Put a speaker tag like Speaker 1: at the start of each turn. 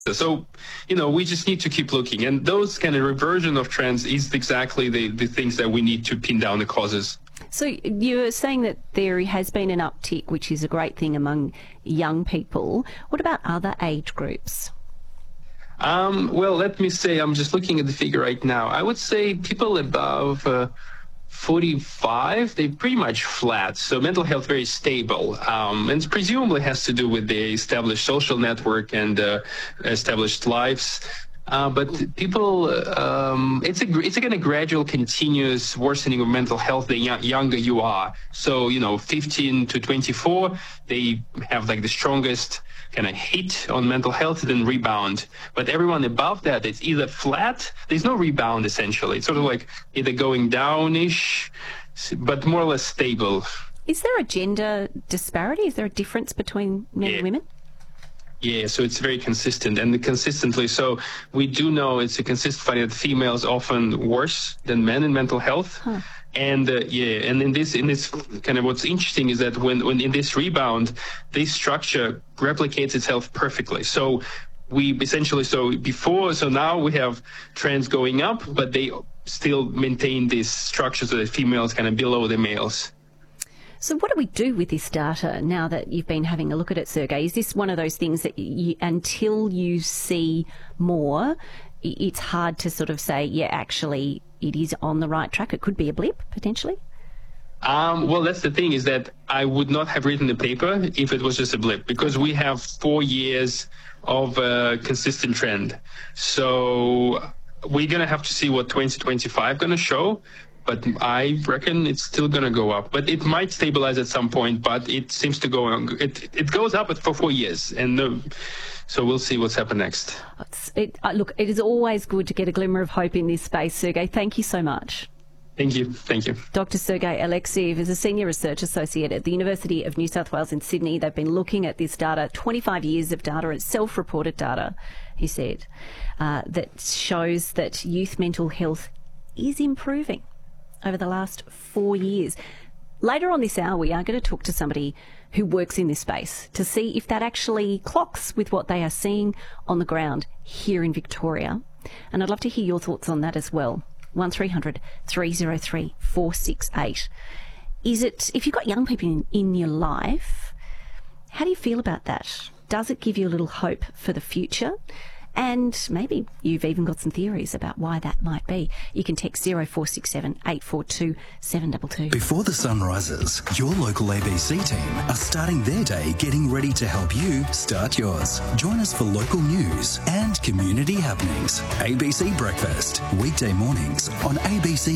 Speaker 1: So, we just need to keep looking. And those kind of reversion of trends is exactly the things that we need to pin down the causes.
Speaker 2: So you're saying that there has been an uptick, which is a great thing among young people. What about other age groups?
Speaker 1: Well, let me say, I'm just looking at the figure right now. I would say people above 45, they're pretty much flat. So mental health very stable, and presumably has to do with the established social network and established lives. But people, it's a kind of gradual, continuous worsening of mental health the younger you are. So, 15 to 24, they have like the strongest kind of hit on mental health, then rebound. But everyone above that, it's either flat, there's no rebound essentially. It's sort of like either going down-ish, but more or less stable.
Speaker 2: Is there a gender disparity? Is there a difference between men and women?
Speaker 1: Yeah, so it's very consistent, and consistently. So we do know it's a consistent finding that females often worse than men in mental health. Huh. And and in this kind of what's interesting is that when in this rebound, this structure replicates itself perfectly. So we essentially now we have trends going up, but they still maintain this structure so that females kind of below the males.
Speaker 2: So what do we do with this data now that you've been having a look at it, Sergey? Is this one of those things that until you see more, it's hard to sort of say, yeah, actually it is on the right track? It could be a blip, potentially?
Speaker 1: Well, that's the thing, is that I would not have written the paper if it was just a blip, because we have 4 years of a consistent trend. So we're going to have to see what 2025 going to show. But I reckon it's still going to go up. But it might stabilize at some point, but it seems to go on. It goes up for 4 years. And so we'll see what's happened next.
Speaker 2: Look, it is always good to get a glimmer of hope in this space, Sergey. Thank you so much.
Speaker 1: Thank you. Thank you.
Speaker 2: Dr. Sergey Alexiev is a Senior Research Associate at the University of New South Wales in Sydney. They've been looking at this data, 25 years of data, and self-reported data, he said, that shows that youth mental health is improving over the last 4 years. Later on this hour, we are going to talk to somebody who works in this space to see if that actually clocks with what they are seeing on the ground here in Victoria. And I'd love to hear your thoughts on that as well. 1300 303 468. Is it, if you've got young people in your life, how do you feel about that? Does it give you a little hope for the future? And maybe you've even got some theories about why that might be. You can text 0467 842 722.
Speaker 3: Before the sun rises, your local ABC team are starting their day getting ready to help you start yours. Join us for local news and community happenings. ABC Breakfast, weekday mornings on ABC.